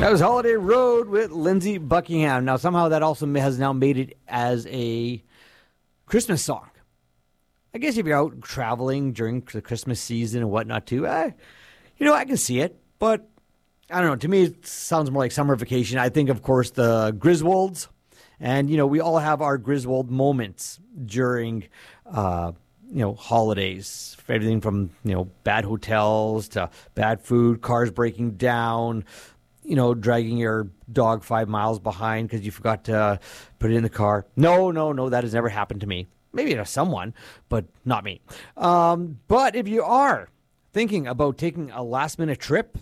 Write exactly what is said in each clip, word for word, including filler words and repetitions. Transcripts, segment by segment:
That was Holiday Road with Lindsey Buckingham. Now, somehow that also has now made it as a Christmas song. I guess if you're out traveling during the Christmas season and whatnot too, eh, you know, I can see it. But I don't know. To me, it sounds more like summer vacation. I think, of course, the Griswolds. And, you know, we all have our Griswold moments during, uh, you know, holidays. Everything from, you know, bad hotels to bad food, cars breaking down, you know, dragging your dog five miles behind because you forgot to uh, put it in the car. No, no, no, that has never happened to me. Maybe to someone, but not me. Um, but if you are thinking about taking a last-minute trip,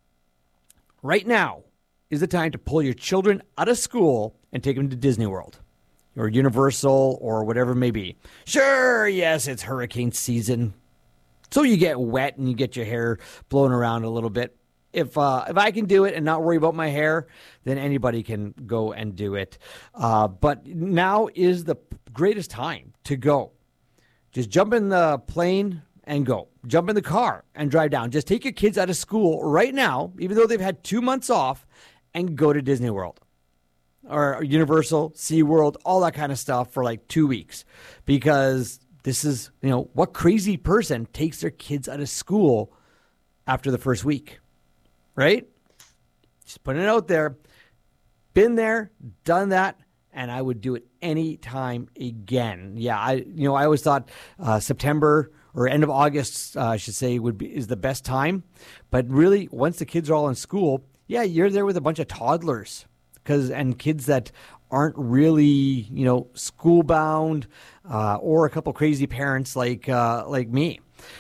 right now is the time to pull your children out of school and take them to Disney World or Universal or whatever it may be. Sure, yes, it's hurricane season, so you get wet and you get your hair blown around a little bit. If uh, if I can do it and not worry about my hair, then anybody can go and do it. Uh, but now is the greatest time to go. Just jump in the plane and go. Jump in the car and drive down. Just take your kids out of school right now, even though they've had two months off, and go to Disney World or Universal, SeaWorld, all that kind of stuff for like two weeks. Because this is, you know, what crazy person takes their kids out of school after the first week? Right? Just putting it out there. Been there, done that, and I would do it any time again. Yeah, I you know I always thought uh, September or end of August, uh, I should say, would be is the best time. But really, once the kids are all in school, yeah, you're there with a bunch of toddlers, because and kids that aren't really you know school bound, uh, or a couple crazy parents like uh, like me.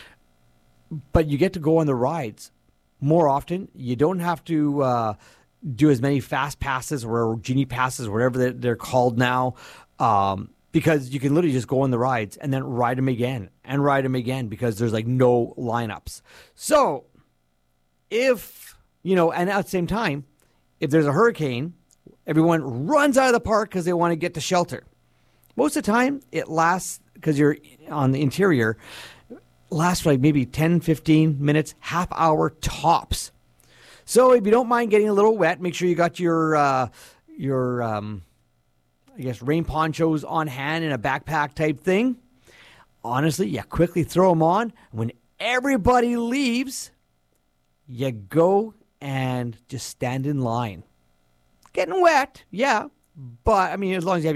But you get to go on the rides more often. You don't have to uh, do as many fast passes or genie passes, whatever they're, they're called now, um, because you can literally just go on the rides and then ride them again and ride them again because there's like no lineups. So if, you know, and at the same time, if there's a hurricane, everyone runs out of the park because they want to get to shelter. Most of the time, it lasts, because you're on the interior, lasts for like maybe ten, fifteen minutes, half hour tops. So if you don't mind getting a little wet, make sure you got your, uh, your um, I guess, rain ponchos on hand in a backpack type thing. Honestly, you quickly throw them on. When everybody leaves, you go and just stand in line. Getting wet, yeah. But, I mean, as long as you have